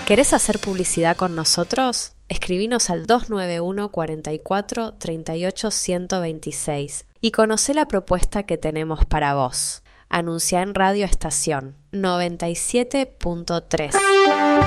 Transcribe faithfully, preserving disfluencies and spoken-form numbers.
¿Querés hacer publicidad con nosotros? Escribinos al dos nueve uno, cuatro cuatro, tres ocho, uno dos seis y conocé la propuesta que tenemos para vos. Anunciá en Radio Estación noventa y siete punto tres.